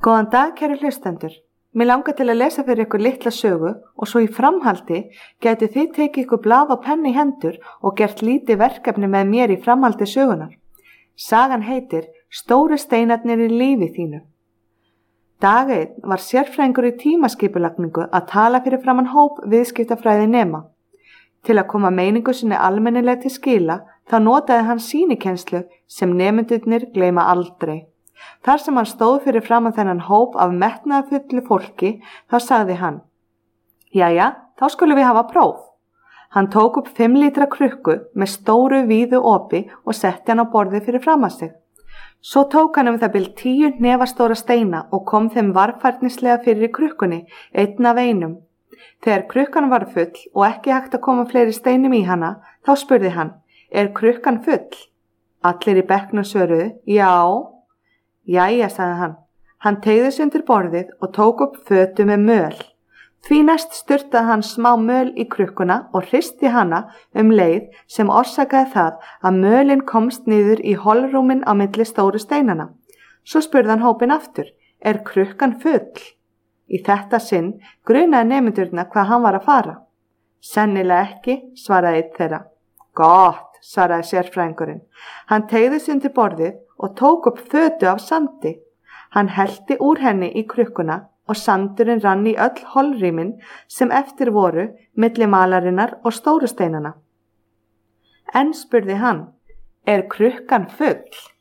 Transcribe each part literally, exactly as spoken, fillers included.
Góðan dag, kæru hlustendur. Mér langar til að lesa fyrir ykkur litla sögu og svo í framhaldi gætu þið tekið ykkur blað og penn í hendur og gert lítið verkefni með mér í framhaldi sögunar. Sagan heitir Stóru steinarnir í lífi þínu. Dag einn var sérfræðingur í tímaskipulagningu að tala fyrir framan hóp viðskiptafræði nema. Til að koma meiningu sinni almennilega til skila þá notaði hann sýnikennslu sem nemendurnir gleyma aldrei. Þar sem hann stóð fyrir framan þennan hóp af metnaðarfullu fólki, þá sagði hann: Jæja, þá skulum við hafa próf. Hann tók upp fimm lítra krukku með stóru víðu opi og setti hann á borðið fyrir framan sig. Svo tók hann um það bil tíu hnefastóra steina og kom þeim varfærnislega fyrir í krukkunni, einn af einum. Þegar krukkan var full og ekki hægt að koma fleiri steinum í hana, þá spurði hann: Er krukkan full? Allir í bekknum svöruðu: Já. Jæja, sagði hann. Hann teygði sig undir borðið og tók upp fötu með möl. Því næst sturtaði hann smá möl í krukkuna og hristi hana um leið sem orsakaði það að mölin komst niður í holrúmin á milli stóru steinana. Svo spurði hann hópinn aftur: Er krukkan full? Í þetta sinn grunaði nemendurna hvað hann var að fara. Sennilega ekki, svaraði einn þeirra. Gott, svaraði sérfræðingurinn. Hann teygði sig undir borðið og tók upp fötu af sandi. Hann hellti úr henni í krukkuna og sandurinn rann í öll holrýmin sem eftir voru milli malarinnar og stóru steinana. En spurði hann: Er krukkan full?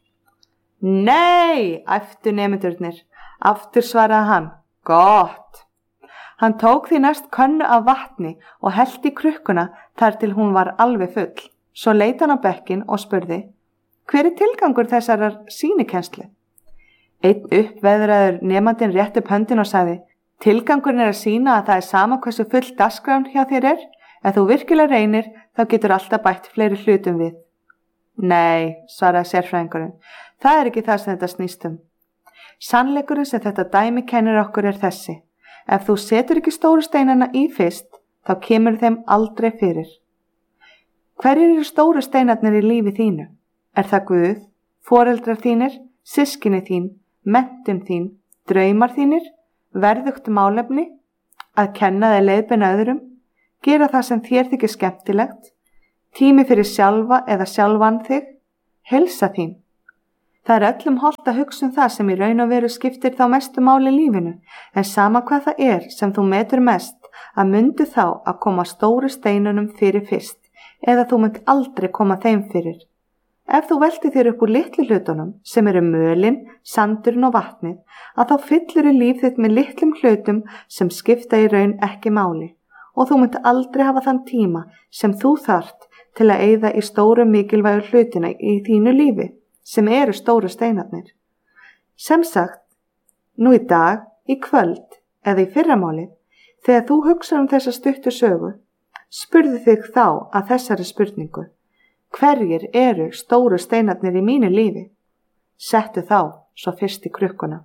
Nei, æptu nemendurnir. Aftur svaraði hann: Gott. Hann tók því næst könnu af vatni og hellti í krukkuna þar til hún var alveg full. Svo leit hann á bekkinn og spurði: Hver er tilgangur þessarar sýnikennslu? Einn uppveðraður nemandinn rétti upp höndin og sagði: Tilgangurinn er að sýna að það er sama hversu full dagskráin hjá þér er. Ef þú virkilega reynir, þá getur alltaf bætt fleiri hlutum við. Nei, svaraði sérfræðingurinn. Það er ekki það sem þetta snýst um. Sannleikurinn sem þetta dæmi kennir okkur er þessi: Ef þú setur ekki stóru steinana í fyrst, þá kemur þeim aldrei fyrir. Hverjir eru stóru steinarnir í lífi þínu? Er það Guð, foreldrar þínir, systkini þín, menntun þín, draumar þínir, verðugt málefni, að kenna þig leiðbeina öðrum, gera það sem þér þykir skemmtilegt, tími fyrir sjálfa eða sjálfan þig, heilsa þín? Það er öllum hollt að hugsa um það sem í raun og veru skiptir þá mestu máli í lífinu, en sama hvað það er sem þú metur mest, að mundu þá að koma stóru steinunum fyrir fyrst, eða þú munt aldrei koma þeim fyrir. Ef þú veltir þér upp úr litlu hlutunum, sem eru mölin, sandurinn og vatnið, að þá fyllir í líf þitt með litlum hlutum sem skipta í raun ekki máli, og þú munt aldrei hafa þann tíma sem þú þarft til að eyða í stóru mikilvægu hlutina í þínu lífi, sem eru stóru steinarnir. Sem sagt, nú í dag, í kvöld eða í fyrramálið, þegar þú hugsar um þessa stuttu sögu, spurðu þig þá að þessari spurningu: Hverjir eru stóru steinarnir í mínu lífi? Settu þá svo fyrst í krukkuna.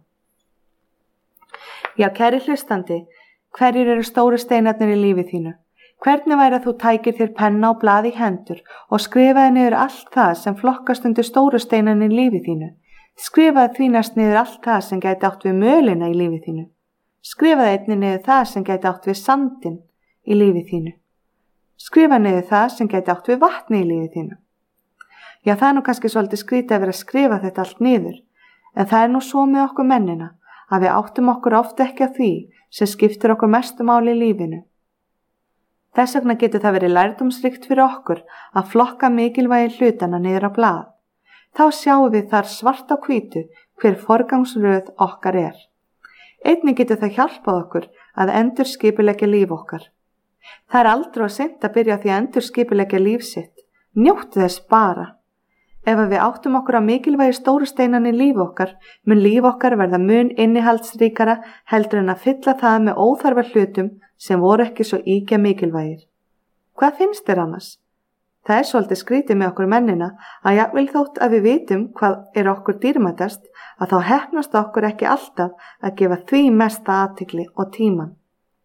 Já, kæri hlustandi, hverjir eru stóru steinarnir í lífi þínu? Hvernig væri að þú tækir þér penna og blað í hendur og skrifaði niður allt það sem flokkast undir stóru steinarnir í lífi þínu? Skrifaði því næst niður allt það sem gæti átt við mölina í lífi þínu. Skrifaði einnig niður það sem gæti átt við sandin í lífi þínu. Skrifa niður það sem gæti átt við vatni í lífi þínu. Já, það er nú kannski svolítið skrítið að vera að skrifa þetta allt niður, en það er nú svo með okkur mennina að við áttum okkur oft ekki á því sem skiptir okkur mestu máli í lífinu. Þess vegna getur það verið lærdómsríkt fyrir okkur að flokka mikilvægi hlutana niður á blað. Þá sjáum við þar svart á hvítu hver forgangsröð okkar er. Einnig getur það hjálpað okkur að endurskipuleggja líf okkar. Það er aldrei of seint að byrja á því að endurskipuleggja líf sitt. Njóttu þess bara. Ef við áttum okkur á mikilvægi stóru steinan í líf okkar, mun líf okkar verða mun innihaldsríkara heldur en að fylla það með óþarfa hlutum sem voru ekki svo ýkja mikilvægir. Hvað finnst þér annars? Það er svolítið skrítið með okkur mennina að jafnvel þótt að við vitum hvað er okkur dýrmætast, að þá heppnast okkur ekki alltaf að gefa því mesta athygli og tíman.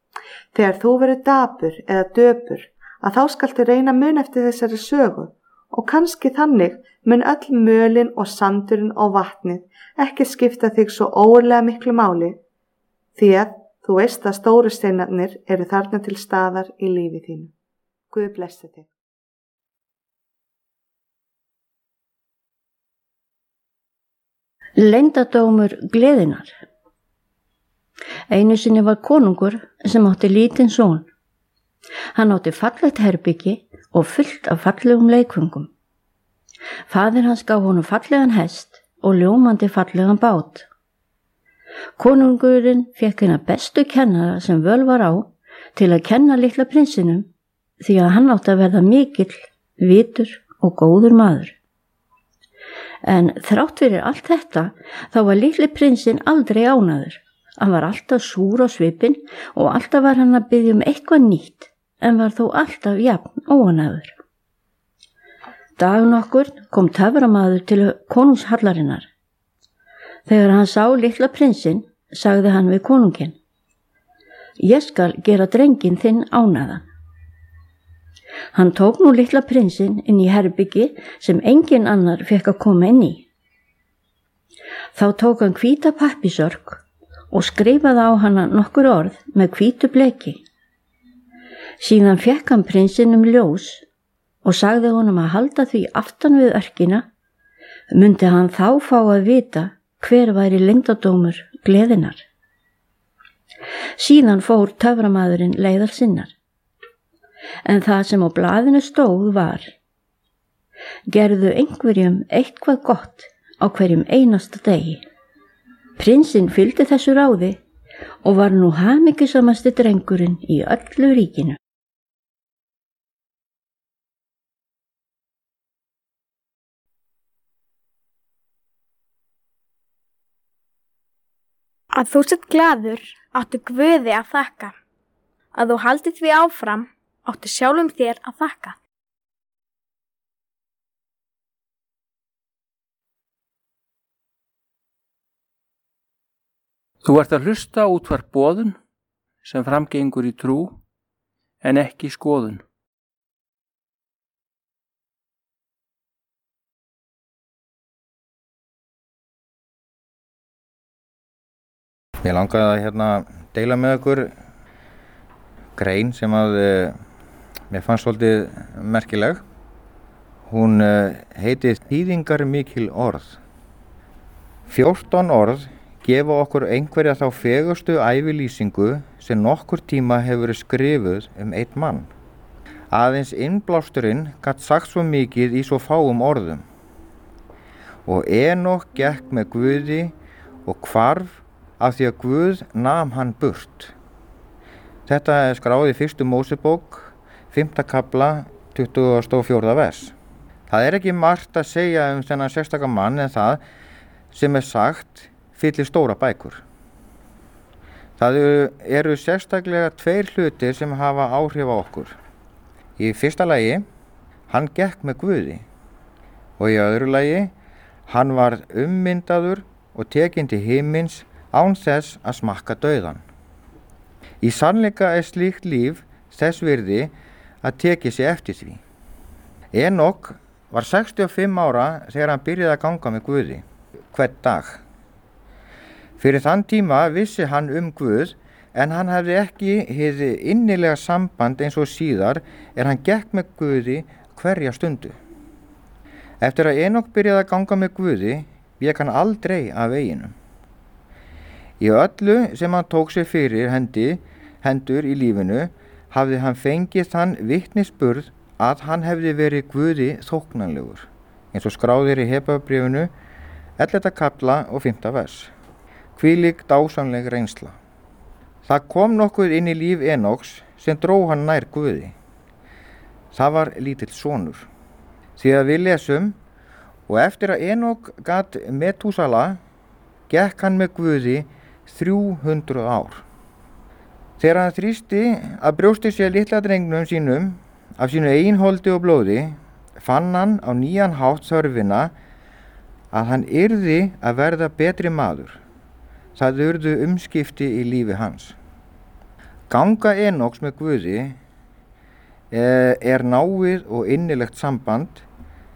Þegar þú verður dapur eða döpur, að þá skaltu reyna mun eftir þessari sögu og kannski þannig mun öll mölin og sandurinn og vatnið ekki skipta þig svo ógurlega miklu máli, því að þú veist að stóru steinarnir eru þarna til staðar í lífi þínu. Guð blessi þig. Leyndardómur gleðinnar. Einu sinni var konungur sem átti lítinn son. Hann átti fallegt herbyggi og fullt af fallegum leikföngum. Faðir hans gaf honum fallegan hest og ljómandi fallegan bát. Konungurinn fékk hina bestu kennara sem völ var á til að kenna litla prinsinum því að hann átti að verða mikill, vitur og góður maður. En þrátt fyrir allt þetta þá var litli prinsinn aldrei ánægður. Hann var alltaf súr á svipinn og alltaf var hann að biðja um eitthvað nýtt en var þó alltaf jafn óánægður. Dag nokkur kom töframaður til konungshallarinnar. Þegar hann sá litla prinsinn, sagði hann við konunginn: Ég skal gera drenginn þinn ánægðan. Hann tók nú litla prinsinn inn í herbyggi sem engin annar fékk að koma inn í. Þá tók hann hvíta pappísörk og skrifaði á hana nokkur orð með hvítu bleki. Síðan fékk hann prinsinum ljós og sagði honum að halda því aftan við örkina, mundi hann þá fá að vita hver væri leyndardómur gleðinnar. Síðan fór töframaðurinn leiðar sinnar. En það sem á blaðinu stóð var: Gerðu einhverjum eitthvað gott á hverjum einasta degi. Prinsinn fylgdi þessu ráði og var nú hamingjusamasti drengurinn í öllu ríkinu. Að þú sett glaður áttu Guði að þakka. Að þú haldið því áfram áttu sjálfum þér að þakka. Þú ert að hlusta á útvarp boðun sem framgengur í trú en ekki skoðun. Ég langaði að hérna deila með okkur grein sem að uh, mér fannst svolítið merkileg. Hún uh, heitir Þýðingar mikil orð. Fjórtán orð gefa okkur einhverja þá fegustu ævilýsingu sem nokkur tíma hefur verið skrifuð um einn mann. Aðeins innblásturinn gat sagt svo mikið í svo fáum orðum. Og Enok gekk með Guði og hvarf af því að Guð nam hann burt. Þetta er skráð í fyrstu Mósebók, fimmta kafla, tuttugasta og fjórða vers. Það er ekki margt að segja um þennan sérstaka mann en það sem er sagt fyllir stóra bækur. Það eru sérstaklega tveir hlutir sem hafa áhrif á okkur. Í fyrsta lagi, hann gekk með Guði. Og í öðru lagi, hann var ummyndaður og tekinn til himins án þess að smakka dauðan. Í sannleika er slíkt líf þess virði að teki sig eftir því. Enok var sextíu og fimm ára þegar hann byrjaði að ganga með Guði, hvern dag. Fyrir þann tíma vissi hann um Guð, en hann hefði ekki hið innilega samband eins og síðar er hann gekk með Guði hverja stundu. Eftir að Enok byrjaði að ganga með Guði, vék hann aldrei af veginum. Í öllu sem hann tók sér fyrir hendi, hendur í lífinu, hafði hann fengið þann vitnisburð að hann hefði verið Guði þóknanlegur, eins og skráðir í Hebreabréfinu, ellefta kafla og fimmta vers. Hvílík dásamleg reynsla. Það kom nokkuð inn í líf Enoks sem dró hann nær Guði. Það var lítill sonur. Því að við lesum: Og eftir að Enok gat Metúsala, gekk hann með Guði þrjú hundruð ár. Þegar hann þrýsti að brjósti sér litla drengnum sínum af sínu eigin holdi og blóði, fann hann á nýjan hátt þörfina að hann yrði að verða betri maður. Það urðu umskipti í lífi hans. Ganga Enoks með Guði er náið og innilegt samband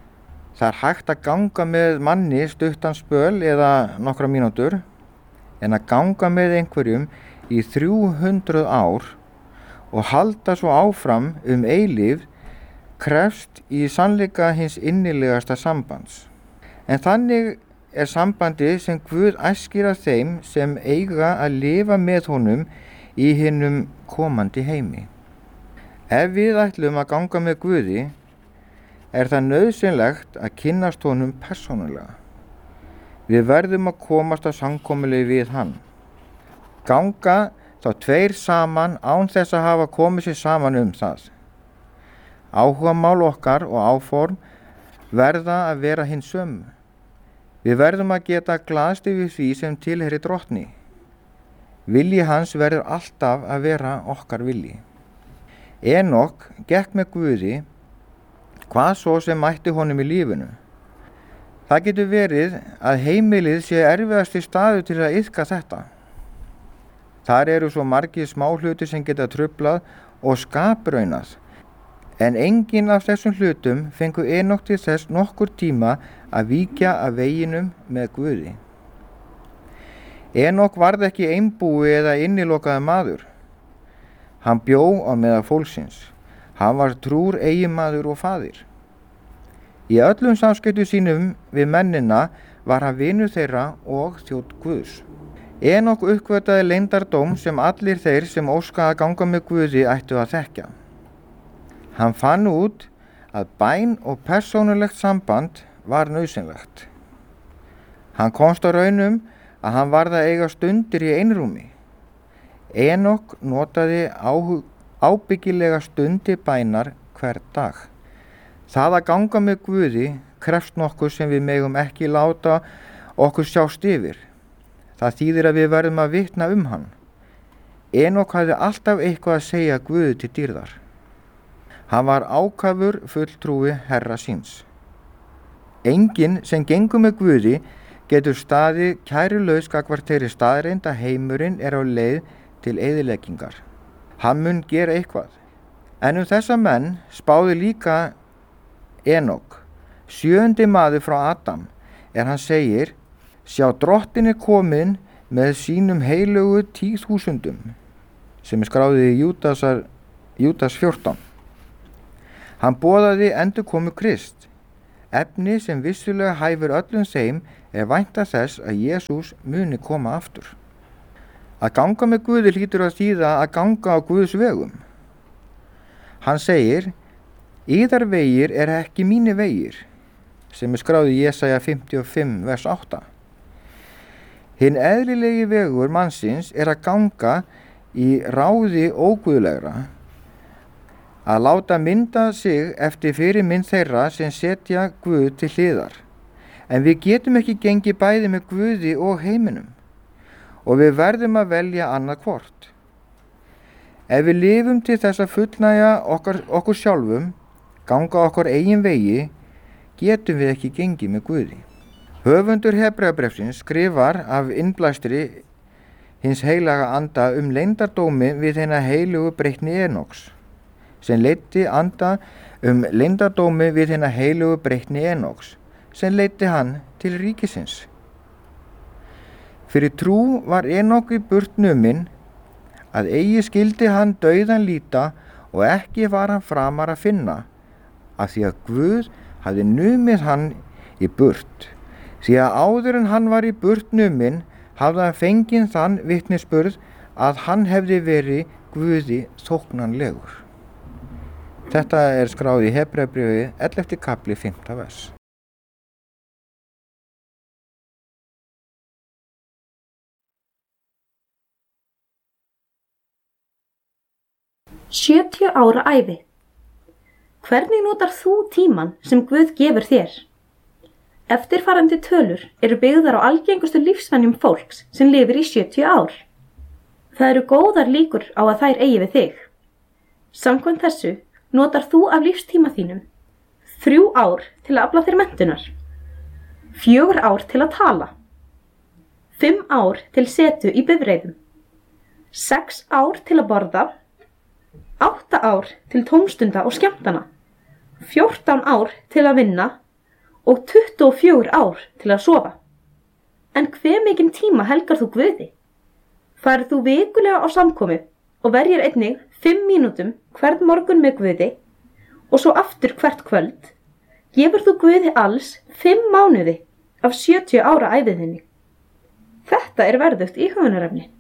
Það er hægt að ganga með manni stuttan spöl eða nokkra mínútur, en að ganga með einhverjum í þrjú hundruð ár og halda svo áfram um eilífð krefst í sannleika hins innilegasta sambands. En þannig er sambandi sem Guð æskir að þeim sem eiga að lifa með honum í hinum komandi heimi. Ef við ætlum að ganga með Guði, er það nauðsynlegt að kynnast honum persónulega. Við verðum að komast á samkomulagi við hann. Ganga þá tveir saman án þess að hafa komið sér saman um það. Áhugamál okkar og áform verða að vera hins sömu. Við verðum að geta glaðst yfir því sem tilheyrir drottni. Vilji hans verður alltaf að vera okkar vilji. Enok gekk með Guði, hvað svo sem mætti honum í lífinu. Það getur verið að heimilið sé erfiðasti staður til að iðka þetta. Þar eru svo margir smáhlutir sem geta truflað og skapraunað, en enginn af þessum hlutum fengu Enok til þess nokkur tíma að víkja af veginum með Guði. Enok varð ekki einbúi eða innilokaði maður. Hann bjó á meðal fólksins. Hann var trúr eiginmaður og faðir. Í öllum samskiptum sínum við mennina var hann vinur þeirra og þjónn Guðs. Enok uppgötvaði leyndardóm sem allir þeir sem óskaði að ganga með Guði ættu að þekkja. Hann fann út að bæn og persónulegt samband var nauðsynlegt. Hann komst á raunum að hann varð að eiga stundir í einrúmi. Enok notaði áhug, ábyggilega stundi bænar hver dag. Það að ganga með Guði krefst nokkuð sem við megum ekki láta okkur sjást yfir. Það þýðir að við verðum að vitna um hann. Enok hafði alltaf eitthvað að segja Guði til dýrðar. Hann var ákafur fulltrúi Herra síns. Enginn sem gengur með Guði getur staðið kærulaus gagnvart þeirri staðreynd að heimurinn er á leið til eyðileggingar. Hann mun gera eitthvað. En um þessa menn spáði líka Enok, sjöundi maður frá Adam, er hann segir: sjá, drottin er komin með sínum heilugu tíðþúsundum, sem er skráðið í Júdasar, Júdas fjórtán. Hann boðaði endurkomu Krist, efni sem vissulega hæfir öllum þeim er vænta þess að Jesús muni koma aftur. Að ganga með Guði hlýtur að þýða að ganga á Guðs vegum. Hann segir: yðar vegir er ekki mínir vegir, sem er skráðið í Jesaja fimmtíu og fimm, vers átta. Hinn eðlilegi vegur mannsins er að ganga í ráði óguðlegra, að láta mynda sig eftir fyrirmynd þeirra sem setja Guð til hliðar. En við getum ekki gengið bæði með Guði og heiminum, og við verðum að velja annað hvort. Ef við lifum til þess að fullnægja okkur, okkur sjálfum, ganga okkur eigin vegi, getum við ekki gengið með Guði. Höfundur Hebreabréfsins skrifar af innblæstri hins heilaga anda um leyndardómi við hina heilugu breytni Enoks, sem leiddi anda um leyndardómi við hina heilugu breytni Enoks, sem leiddi hann til ríkisins. Fyrir trú var Enok í burt numinn, að eigi skildi hann dauðan líta og ekki var hann framar að finna, af því að Guð hafði numið hann í burt. Því að áður en hann var í burt numinn hafði hann fengið þann vitnisburð að hann hefði verið Guði þóknanlegur. Þetta er skráð í Hebreabréfi ellefti kapli fimmta vers. sjötíu ára ævi. Hvernig notar þú tímann sem Guð gefur þér? Eftirfarandi tölur eru byggðar á algengustu lífsvenjum fólks sem lifir í sjötíu ár. Það eru góðar líkur á að þær eigi við þig. Samkvæmt þessu notar þú af lífstíma þínum þrjú ár til að afla þér menntunar, fjögur ár til að tala, fimm ár til setu í bifreiðum, sex ár til að borða, átta ár til tómstunda og skemmtana, fjórtán ár til að vinna og tuttugu og fjögur ár til að sofa. En hve mikinn tíma helgar þú Guði? Farið þú vikulega á samkomu og verjir einnig fimm mínútum hvern morgun með Guði og svo aftur hvert kvöld, gefur þú Guði alls fimm mánuði af sjötíu ára ævi þinni. Þetta er verðugt íhugunarefni.